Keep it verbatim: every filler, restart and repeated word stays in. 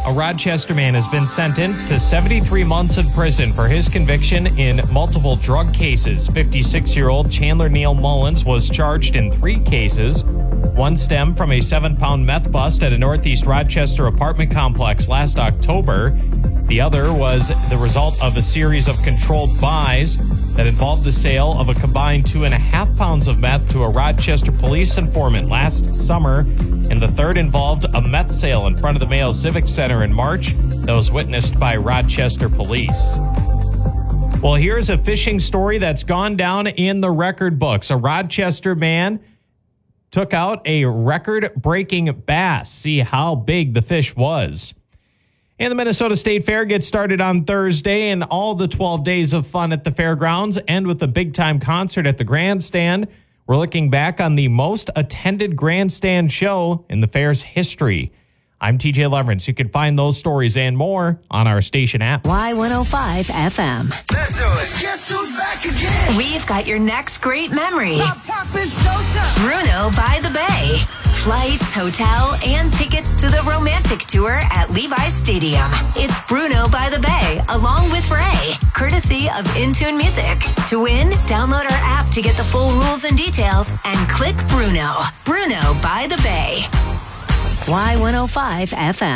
A Rochester man has been sentenced to seventy-three months in prison for his conviction in multiple drug cases. fifty-six-year-old Chandler Neal Mullins was charged in three cases. One stemmed from a seven-pound meth bust at a Northeast Rochester apartment complex last October. The other was the result of a series of controlled buys that involved the sale of a combined two and a half pounds of meth to a Rochester police informant last summer. And the third involved a meth sale in front of the Mayo Civic Center in March that was witnessed by Rochester police. Well, here's a fishing story that's gone down in the record books. A Rochester man took out a record-breaking bass. See how big the fish was. And the Minnesota State Fair gets started on Thursday, and all the twelve days of fun at the fairgrounds end with a big-time concert at the grandstand. We're looking back on the most attended grandstand show in the fair's history. I'm T J Leverance. You can find those stories and more on our station app. Y one oh five F M. Let's do it. Guess who's back again? We've got your next great memory. Pop, pop, it's showtime. Bruno by the Bay. Flights, hotel, and tickets to the romantic tour at Levi's Stadium. It's Bruno by the Bay, along with Ray, courtesy of Intune Music. To win, download our app to get the full rules and details and click Bruno. Bruno by the Bay. Y one oh five F M.